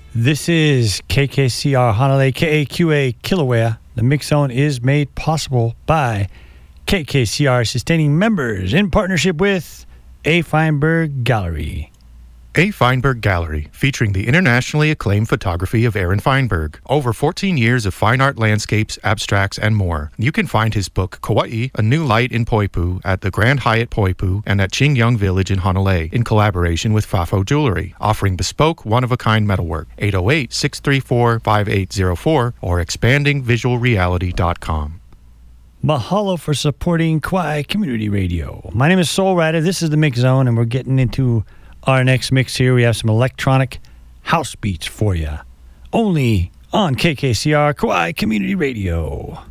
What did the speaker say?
This is KKCR Hanalei KAQA Kilauea. The Mix Zone is made possible by KKCR sustaining members in partnership with A. Feinberg Gallery. A. Feinberg Gallery, featuring the internationally acclaimed photography of Aaron Feinberg. Over 14 years of fine art landscapes, abstracts, and more. You can find his book, Kauai, A New Light in Poipu, at the Grand Hyatt Poipu and at Qingyang Village in Hanalei, in collaboration with Fafo Jewelry, offering bespoke, one-of-a-kind metalwork. 808-634-5804 or expandingvisualreality.com. Mahalo for supporting Kauai Community Radio. My name is Soul Rider. This is the Mix Zone, and we're getting into our next mix here. We have some electronic house beats for you. Only on KKCR Kauai Community Radio.